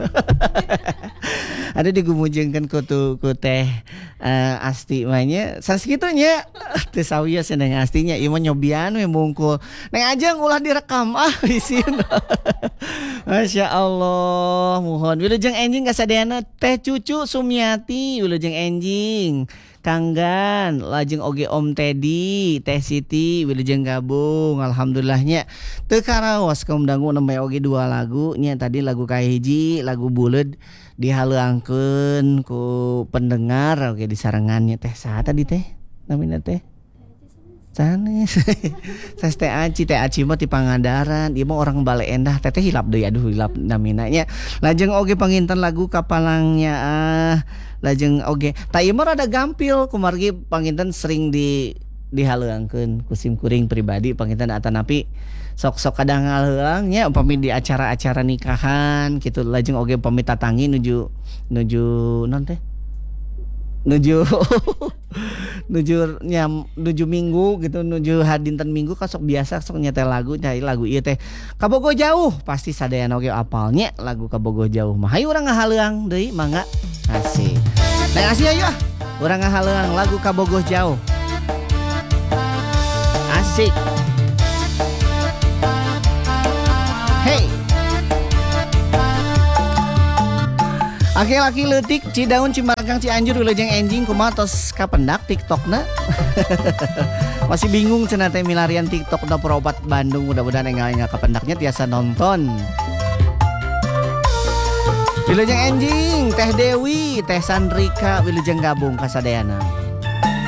Ada digumujengkeun ku teh Asti mahnya saskitunya teu sawiya seneng Astinya ieu mah nyobian we mungkul. Neng Ajeng ulah direkam isin. Masya Allah, mohon wilujeng enjing kasadayana Teh Cucu Sumiati wilujeng enjing. Kanggan, lajeng oge Om Teddy, Teh Siti, wilujeng gabung, alhamdulillahnya. Teu karaos kaum dangu nembe oge 2 lagu nya tadi lagu kahiji, lagu buleud dihaleuangkeun ku pendengar oge disarengannya teh saha tadi teh? Namina teh? Sanes. Sanes Teh Aci mah ti Pangandaran, ieu mah orang Bale Endah, teteh hilap deui aduh hilap namina nya. Lajeng oge panginten lagu Kapalangnya lajeng oge ta ieu mah rada gampil kumargi panginten sering dihaleuangkeun ku sim kuring pribadi panginten atanapi sok-sok kadang ngaleuang nya upami di acara-acara nikahan kitu lajeng oge upami tatangi nuju non teh nuju nuju minggu gitu nuju hadinten minggu kan sok biasa sok nyetel lagu nyai lagu ieu teh Kabogoh Jauh pasti sadayana oge apalnya lagu Kabogoh Jauh mah hayu urang ngahaleuang deui mangga asik nah asih ayo urang ngahaleuang lagu Kabogoh Jauh asik hey Aki-laki leutik Cidaun Cimagang Cianjur wilujeng enjing kumaha tos kapendak TikTokna. Masih bingung cenah teh milarian TikTokna Perobat Bandung mudah-mudahan enggak kapendaknya tiasa nonton. Wilujeng enjing Teh Dewi, Teh Sandrika wilujeng gabung kasadayana.